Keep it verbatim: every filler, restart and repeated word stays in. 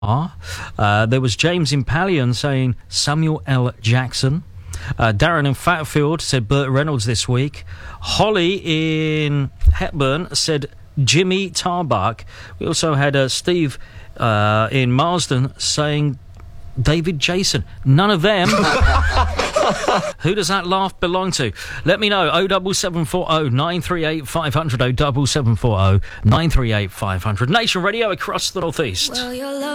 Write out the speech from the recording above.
Uh, there was James in Pallion saying Samuel L. Jackson. Uh, Darren in Fatfield said Burt Reynolds this week. Holly in Hepburn said Jimmy Tarbuck. We also had uh, Steve uh, in Marsden saying David Jason. None of them. Who does that laugh belong to? Let me know. oh seven seven four oh nine three eight five hundred. oh seven seven four oh nine three eight five hundred. Nation Radio across the North East. Well,